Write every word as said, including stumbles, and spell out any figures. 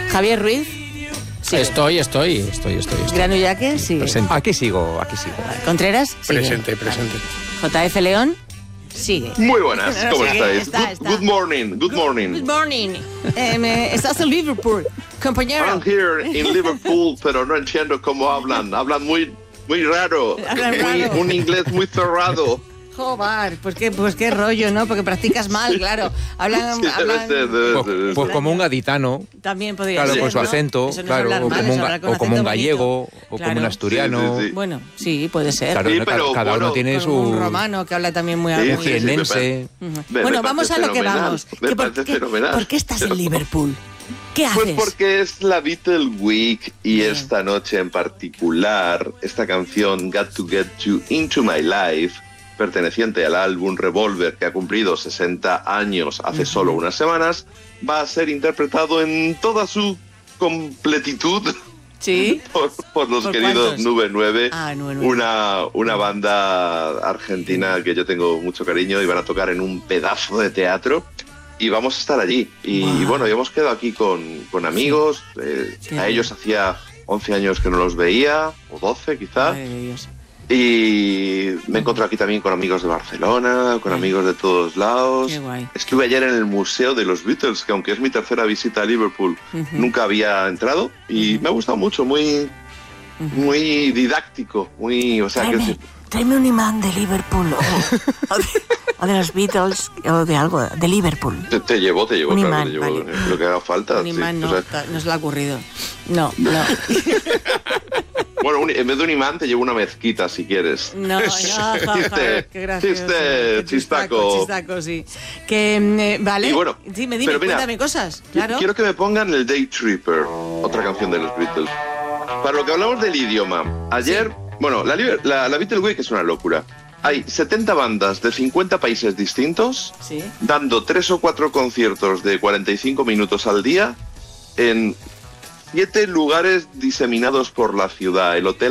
Javier Ruiz. Sigue. Estoy, estoy, estoy, estoy. estoy. Granullaque, sigue. Presente. Aquí sigo, aquí sigo. Contreras, sigue. Presente, presente. J F León, sigue. Muy buenas, ¿cómo Sigue, estáis? está, good, está. good morning, good morning. Good morning. Eh, me- estás en Liverpool, compañero. I'm here in Liverpool, pero no entiendo cómo hablan. Hablan muy, muy raro. Hablan Muy- raro. un inglés muy cerrado. Joder, pues qué, pues qué rollo, ¿no? Porque practicas mal, claro. Hablan, Sí, debe hablan ser, debe Pues, ser, debe pues ser. como un gaditano, también podría claro, ser, con su ¿no? acento, Eso no es claro, hablar o mal, como es un, hablar ga- con o como un acento gallego, bonito. o Claro. como un asturiano. Sí, sí, sí. Bueno, sí, puede ser. Claro, Sí, no, pero cada uno bueno, tiene Con su... un romano que habla también muy Sí, muy- un sí, sí, me jienense. parece- Ujú. me- Bueno, me vamos a parece lo que fenomenal, vamos. me ¿Qué por, parece qué- fenomenal. ¿Por qué estás en Liverpool? ¿Qué haces? Pues porque es la Beatle Week y Bien. esta noche en particular, esta canción Got to Get You Into My Life, perteneciente al álbum Revolver, que ha cumplido sesenta años hace solo unas semanas, va a ser interpretado en toda su completitud ¿Sí? por, por los ¿Por queridos cuántos? Nube nueve, Ah, Nube nueve. una, una banda argentina que yo tengo mucho cariño y van a tocar en un pedazo de teatro. Y vamos a estar allí. Y, Wow. y bueno, y hemos quedado aquí con, con amigos. eh, Qué a bien. ellos hacía once años que no los veía, o doce quizá. Madre de Dios. Y me encontré aquí también con amigos de Barcelona, con Bien. amigos de todos lados. Qué guay. Estuve ayer en el Museo de los Beatles, que aunque es mi tercera visita a Liverpool, Ujú. nunca había entrado. Y Ujú. me ha gustado mucho, muy, muy didáctico, muy... O sea, que Tráeme, tráeme un imán de Liverpool o, o de, o de los Beatles o de algo, de Liverpool. te, te llevo, te llevo, Un claro, imán, te llevo vale. lo que haga falta. Un sí. imán O no, sea, ta- no se le ha ocurrido. No, no. bueno, un- en vez de un imán te llevo una mezquita si quieres. No, no, ja, ja, Chiste, qué gracioso. chiste, Qué chistaco. chistaco, sí. Que, mm, eh, vale. Y bueno, dime, dime, pero mira, cuéntame cosas. Claro. Quiero que me pongan el Day Tripper, otra canción de los Beatles. Para lo que hablamos del idioma, ayer, bueno, la, liber- la, la Beatle Week es una locura. Hay setenta bandas de cincuenta países distintos, Sí. dando tres o cuatro conciertos de cuarenta y cinco minutos al día en siete lugares diseminados por la ciudad. El hotel